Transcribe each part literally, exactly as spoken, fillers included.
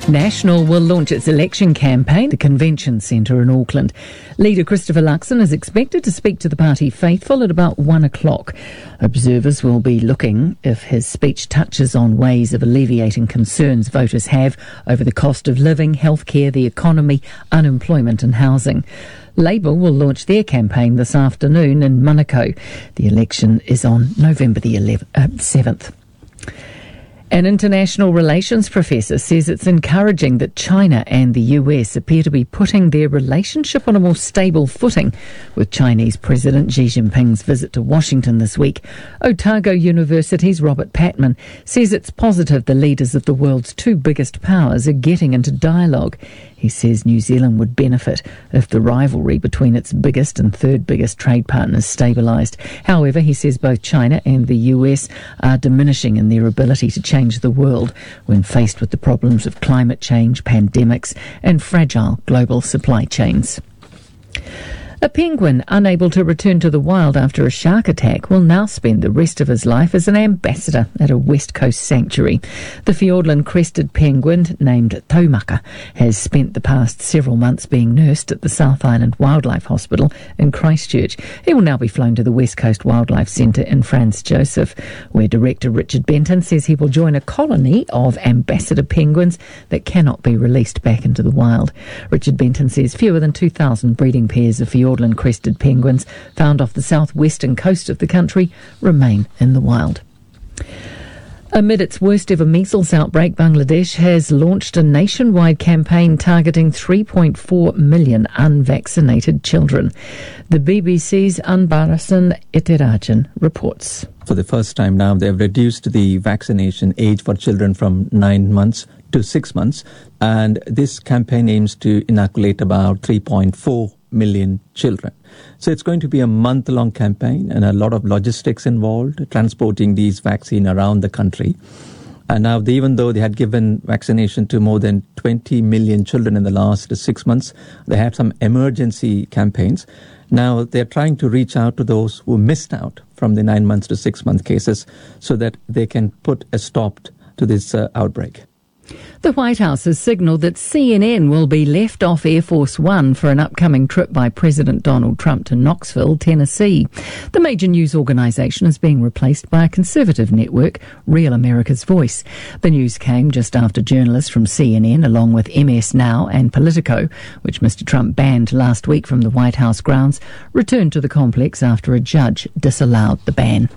National will launch its election campaign at the Convention Centre in Auckland. Leader Christopher Luxon is expected to speak to the party faithful at about one o'clock. Observers will be looking if his speech touches on ways of alleviating concerns voters have over the cost of living, healthcare, the economy, unemployment and housing. Labour will launch their campaign this afternoon in Manukau. The election is on November the eleventh, uh, seventh. An international relations professor says it's encouraging that China and the U S appear to be putting their relationship on a more stable footing with Chinese President Xi Jinping's visit to Washington this week. Otago University's Robert Patman says it's positive the leaders of the world's two biggest powers are getting into dialogue. He says New Zealand would benefit if the rivalry between its biggest and third biggest trade partners stabilised. However, he says both China and the U S are diminishing in their ability to change the world when faced with the problems of climate change, pandemics and fragile global supply chains. A penguin unable to return to the wild after a shark attack will now spend the rest of his life as an ambassador at a West Coast sanctuary. The Fiordland crested penguin, named Taumaka, has spent the past several months being nursed at the South Island Wildlife Hospital in Christchurch. He will now be flown to the West Coast Wildlife Centre in Franz Josef, where Director Richard Benton says he will join a colony of ambassador penguins that cannot be released back into the wild. Richard Benton says fewer than two thousand breeding pairs of Fiordland crested penguins found off the southwestern coast of the country remain in the wild. Amid its worst ever measles outbreak, Bangladesh has launched a nationwide campaign targeting three point four million unvaccinated children. The B B C's Anbarasan Itirajan reports. For the first time now, they have reduced the vaccination age for children from nine months to six months. And this campaign aims to inoculate about three point four million children. So it's going to be a month-long campaign and a lot of logistics involved, transporting these vaccines around the country. And now, they, even though they had given vaccination to more than twenty million children in the last six months, they have some emergency campaigns. Now, they're trying to reach out to those who missed out from the nine months to six month cases so that they can put a stop to this uh, outbreak. The White House has signalled that C N N will be left off Air Force One for an upcoming trip by President Donald Trump to Knoxville, Tennessee. The major news organisation is being replaced by a conservative network, Real America's Voice. The news came just after journalists from C N N, along with M S Now and Politico, which Mister Trump banned last week from the White House grounds, returned to the complex after a judge disallowed the ban.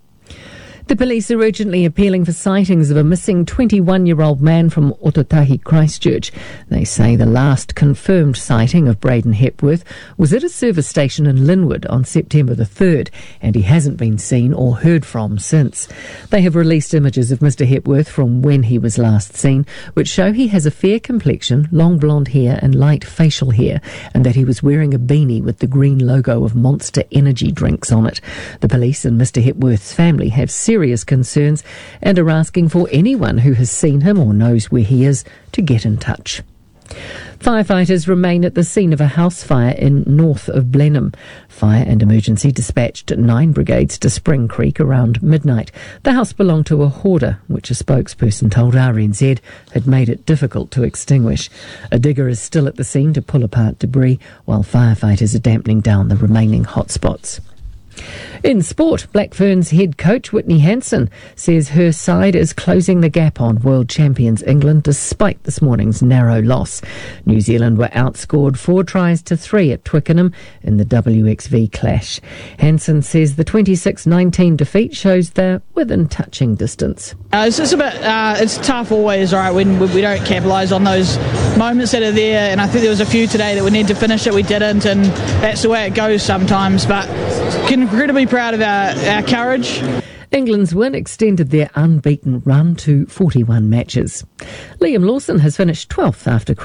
The police are urgently appealing for sightings of a missing twenty-one-year-old man from Ototahi, Christchurch. They say the last confirmed sighting of Braden Hepworth was at a service station in Linwood on September the third, and he hasn't been seen or heard from since. They have released images of Mister Hepworth from when he was last seen, which show he has a fair complexion, long blonde hair and light facial hair, and that he was wearing a beanie with the green logo of Monster energy drinks on it. The police and Mister Hepworth's family have serious serious concerns and are asking for anyone who has seen him or knows where he is to get in touch. Firefighters remain at the scene of a house fire in north of Blenheim. Fire and emergency dispatched nine brigades to Spring Creek around midnight. The house belonged to a hoarder, which a spokesperson told R N Z had made it difficult to extinguish. A digger is still at the scene to pull apart debris, while firefighters are dampening down the remaining hotspots. In sport, Black Ferns head coach Whitney Hansen says her side is closing the gap on world champions England despite this morning's narrow loss. New Zealand were outscored four tries to three at Twickenham in the W X V clash. Hansen says the twenty-six nineteen defeat shows they're within touching distance. Uh, it's just a bit, uh, it's tough always, right, when we don't capitalise on those moments that are there, and I think there was a few today that we need to finish it, we didn't, and that's the way it goes sometimes, but incredibly proud of our, our courage. England's win extended their unbeaten run to forty-one matches. Liam Lawson has finished twelfth after